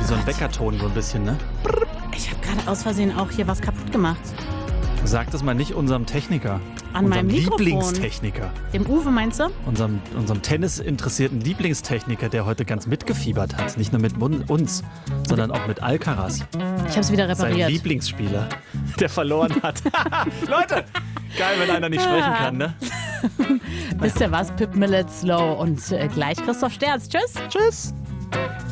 Wie so ein Weckerton so ein bisschen, ne? Ich habe gerade aus Versehen auch hier was kaputt gemacht. Sag das mal nicht unserem Techniker. An meinem unserem Mikrofon. Lieblingstechniker. Dem Uwe, meinst du? Unserem tennisinteressierten Lieblingstechniker, der heute ganz mitgefiebert hat. Nicht nur mit uns, sondern auch mit Alcaraz. Ich habe es wieder Sein repariert. Lieblingsspieler, der verloren hat. Leute, geil, wenn einer nicht sprechen kann, ne? Wisst ihr was? Pip Millet Slow und gleich Christoph Sterz. Tschüss. Tschüss.